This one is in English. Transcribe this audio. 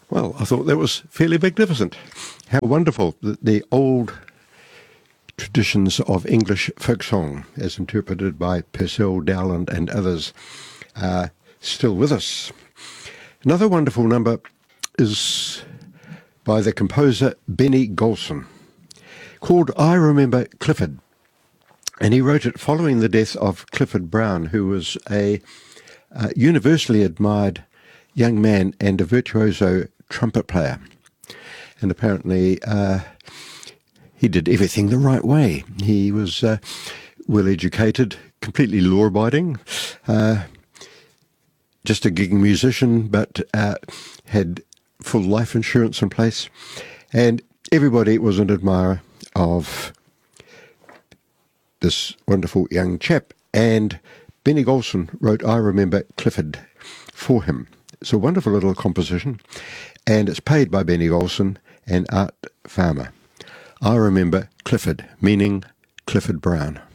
Well, I thought that was fairly magnificent. How wonderful that the old traditions of English folk song, as interpreted by Purcell, Dowland and others, are still with us. Another wonderful number is by the composer Benny Golson, called I Remember Clifford. And he wrote it following the death of Clifford Brown, who was a universally admired young man and a virtuoso trumpet player. And apparently he did everything the right way. He was well educated, completely law-abiding, just a gigging musician, but had full life insurance in place. And everybody was an admirer of this wonderful young chap. And Benny Golson wrote I Remember Clifford for him. It's a wonderful little composition, and it's paid by Benny Golson and Art Farmer. I Remember Clifford, meaning Clifford Brown.